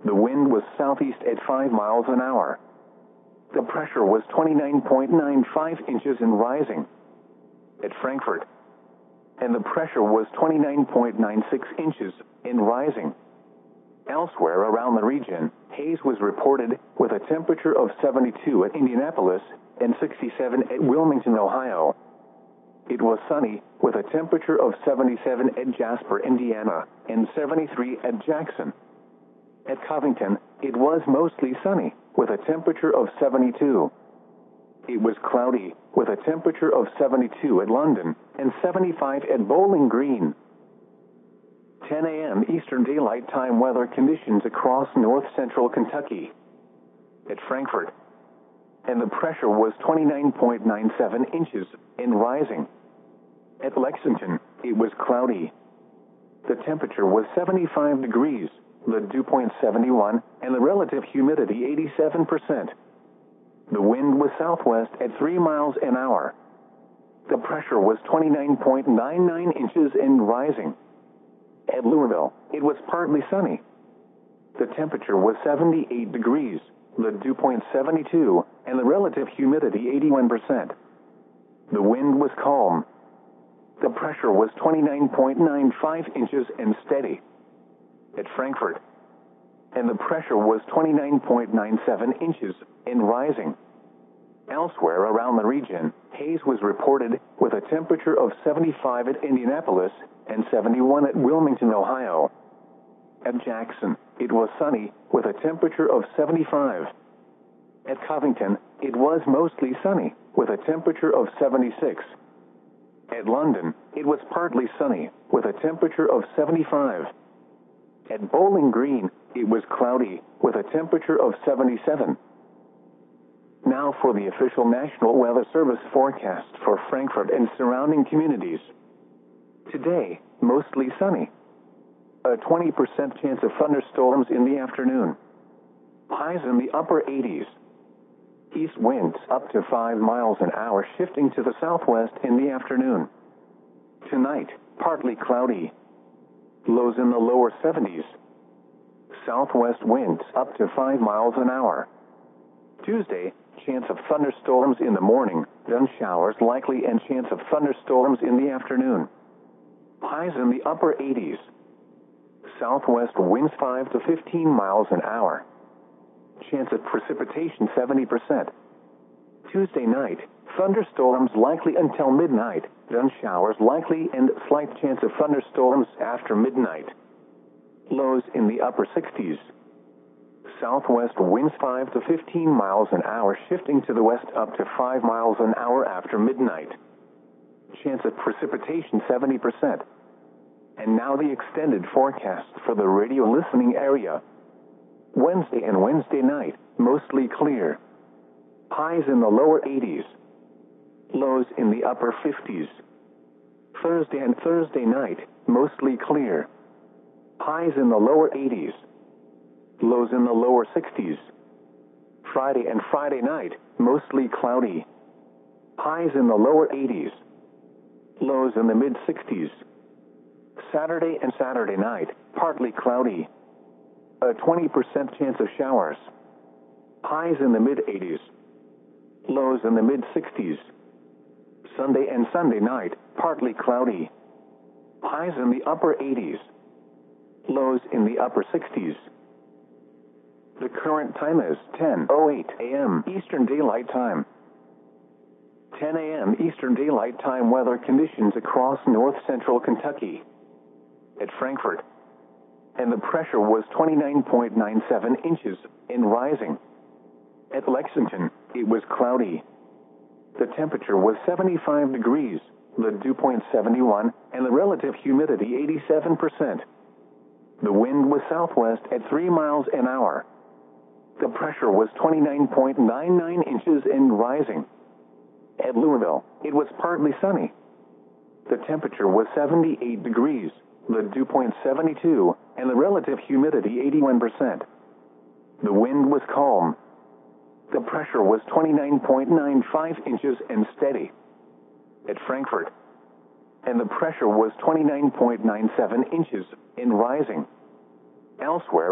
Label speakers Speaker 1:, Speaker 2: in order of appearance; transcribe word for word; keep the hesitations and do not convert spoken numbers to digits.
Speaker 1: The wind was southeast at five miles an hour. The pressure was twenty-nine point nine five inches and rising at Frankfurt, and the pressure was twenty-nine point nine six inches and rising. Elsewhere around the region, haze was reported with a temperature of seventy-two at Indianapolis and sixty-seven at Wilmington, Ohio. It was sunny with a temperature of seventy-seven at Jasper, Indiana, and seventy-three at Jackson. At Covington, it was mostly sunny with a temperature of seventy-two. It was cloudy with a temperature of seventy-two at London and seventy-five at Bowling Green. ten a m Eastern Daylight Time weather conditions across north-central Kentucky. At Frankfurt, and the pressure was twenty-nine point nine seven inches and rising. At Lexington, it was cloudy. The temperature was seventy-five degrees, the dew point seventy-one, and the relative humidity eighty-seven percent. The wind was southwest at three miles an hour. The pressure was twenty-nine point nine nine inches and rising. At Louisville, it was partly sunny. The temperature was seventy-eight degrees, the dew point seventy-two, and the relative humidity eighty-one percent. The wind was calm. The pressure was twenty-nine point nine five inches and steady at Frankfurt, and the pressure was twenty-nine point nine seven inches and rising. Elsewhere around the region, haze was reported with a temperature of seventy-five at Indianapolis and seventy-one at Wilmington, Ohio. At Jackson, it was sunny with a temperature of seventy-five. At Covington, it was mostly sunny with a temperature of seventy-six. At London, it was partly sunny with a temperature of seventy-five. At Bowling Green, it was cloudy with a temperature of seventy-seven. Now for the official National Weather Service forecast for Frankfurt and surrounding communities. Today, mostly sunny. A twenty percent chance of thunderstorms in the afternoon. Highs in the upper eighties. East winds up to five miles an hour shifting to the southwest in the afternoon. Tonight, partly cloudy. Lows in the lower seventies. Southwest winds up to five miles an hour. Tuesday, chance of thunderstorms in the morning, then showers likely and chance of thunderstorms in the afternoon. Highs in the upper eighties. Southwest winds five to fifteen miles an hour. Chance of precipitation seventy percent. Tuesday night, thunderstorms likely until midnight, then showers likely and slight chance of thunderstorms after midnight. Lows in the upper sixties. Southwest winds five to fifteen miles an hour shifting to the west up to five miles an hour after midnight. Chance of precipitation seventy percent. And now the extended forecast for the radio listening area. Wednesday and Wednesday night, mostly clear. Highs in the lower eighties. Lows in the upper fifties. Thursday and Thursday night, mostly clear. Highs in the lower eighties. Lows in the lower sixties. Friday and Friday night, mostly cloudy. Highs in the lower eighties. Lows in the mid sixties. Saturday and Saturday night, partly cloudy. A twenty percent chance of showers. Highs in the mid eighties. Lows in the mid sixties. Sunday and Sunday night, partly cloudy. Highs in the upper eighties. Lows in the upper sixties. The current time is ten oh eight a m Eastern Daylight Time. ten a m Eastern Daylight Time weather conditions across north-central Kentucky. At Frankfurt, and the pressure was twenty-nine point nine seven inches and rising. At Lexington, it was cloudy. The temperature was seventy-five degrees, the dew point seventy-one, and the relative humidity eighty-seven percent. The wind was southwest at three miles an hour. The pressure was twenty-nine point nine nine inches and rising. At Louisville, it was partly sunny. The temperature was seventy-eight degrees, the dew point seventy-two, and the relative humidity eighty-one percent. The wind was calm. The pressure was twenty-nine point nine five inches and steady. At Frankfurt, and the pressure was twenty-nine point nine seven inches and rising. Elsewhere